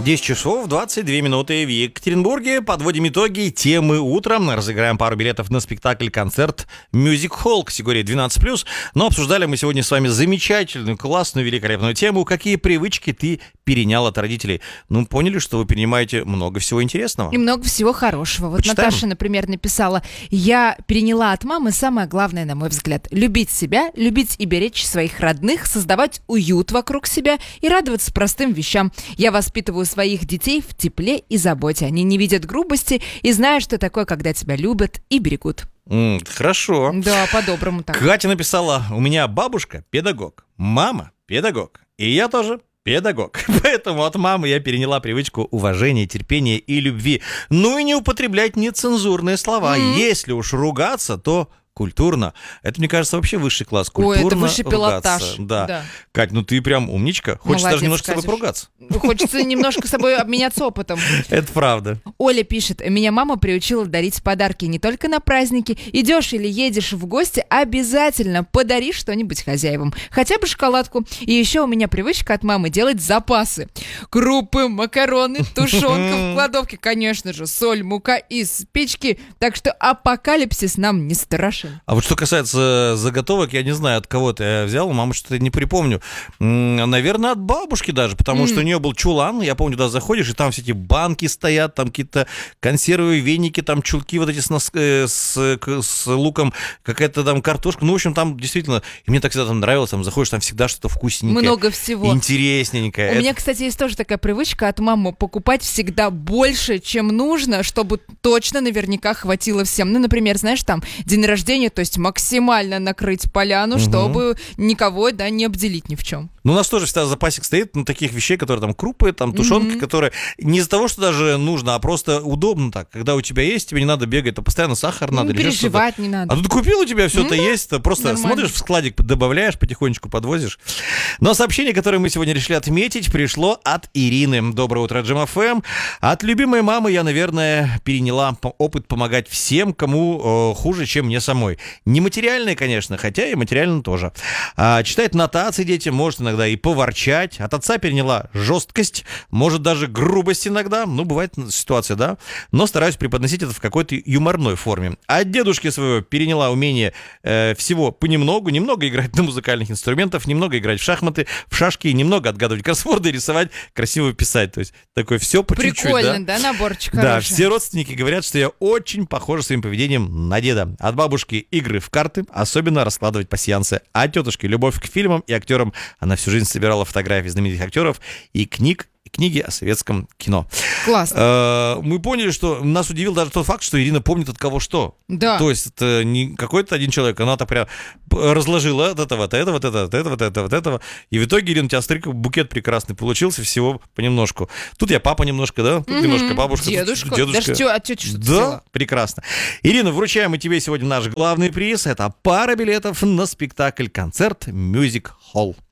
10 часов 22 минуты в Екатеринбурге. Подводим итоги темы утром. Разыграем пару билетов на спектакль-концерт Music Hall категории 12+. Но обсуждали мы сегодня с вами замечательную, классную, великолепную тему. Какие привычки ты перенял от родителей? Ну, поняли, что вы перенимаете много всего интересного. И много всего хорошего. Вот Почитаем? Наташа, например, написала: «Я переняла от мамы самое главное, на мой взгляд. Любить себя, любить и беречь своих родных, создавать уют вокруг себя и радоваться простым вещам. Я воспитываю своих детей в тепле и заботе. Они не видят грубости и знают, что такое, когда тебя любят и берегут». Хорошо. Да, по-доброму так. Катя написала: у меня бабушка педагог, мама педагог, и я тоже педагог. Поэтому от мамы я переняла привычку уважения, терпения и любви. Ну и не употреблять нецензурные слова. Если уж ругаться, то культурно. Это, мне кажется, вообще высший класс. Культурно Ой, это высший пилотаж. ругаться. Да. Кать, ну ты прям умничка. Хочется Молодец, даже немножко с собой скажешь. поругаться. Хочется немножко с собой обменяться опытом. Это правда. Оля пишет: «Меня мама приучила дарить подарки не только на праздники. Идешь или едешь в гости, обязательно подари что-нибудь хозяевам. Хотя бы шоколадку. И еще у меня привычка от мамы делать запасы. Крупы, макароны, тушенка в кладовке, конечно же, соль, мука из печки. Так что апокалипсис нам не страшен». А вот что касается заготовок, я не знаю, от кого ты я взял, мама что-то не припомню. Наверное, от бабушки даже, потому что у нее был чулан, я помню, туда заходишь, и там все эти банки стоят, там какие-то консервы, веники, там чулки вот эти с луком, какая-то там картошка. Ну, в общем, там действительно, и мне так всегда там нравилось, там заходишь, там всегда что-то вкусненькое. Много всего. Интересненькое. У меня, кстати, есть тоже такая привычка от мамы покупать всегда больше, чем нужно, чтобы точно наверняка хватило всем. Ну, например, знаешь, там день рождения, то есть максимально накрыть поляну, чтобы никого, да, не обделить ни в чем. Ну, у нас тоже всегда запасик стоит, ну, таких вещей, которые там крупы, там тушенка, которые не из-за того, что даже нужно, а просто удобно так. Когда у тебя есть, тебе не надо бегать, то постоянно сахар надо. Или переживать что-то. не надо. А тут купил, у тебя все это есть, ты просто нормально. смотришь в складик, добавляешь, потихонечку подвозишь. Но сообщение, которое мы сегодня решили отметить, пришло от Ирины. Доброе утро, Джем ФМ. От любимой мамы я, наверное, переняла опыт помогать всем, кому хуже, чем мне самой. Нематериальное, конечно, хотя и материально тоже. Читает нотации детям, может иногда и поворчать. От отца переняла жесткость, может даже грубость иногда. Ну, бывает ситуация, да. Но стараюсь преподносить это в какой-то юморной форме. От дедушки своего переняла умение всего понемногу. Немного играть на музыкальных инструментах, немного играть в шахматы, в шашки, немного отгадывать кроссворды, рисовать, красиво писать. То есть такое все по чуть-чуть. Прикольно, да, наборчик Да, хороший. все родственники говорят, что я очень похожа своим поведением на деда. От бабушки игры в карты, особенно раскладывать пасьянсы. А от тетушки любовь к фильмам и актерам. Она всю жизнь собирала фотографии знаменитых актеров и книги о советском кино. Классно. Мы поняли, что нас удивил даже тот факт, что Ирина помнит от кого что. Да. То есть это не какой-то один человек, она так прям разложила от этого, от этого, от этого, от этого, от этого, от этого. И в итоге, Ирина, у тебя букет прекрасный получился, всего понемножку. Тут я папа немножко, да? Тут немножко бабушка. Дедушка. Тут дедушка. Даже от тети что-то Да, взяла. прекрасно. Ирина, вручаем и тебе сегодня наш главный приз. Это пара билетов на спектакль-концерт Music Hall.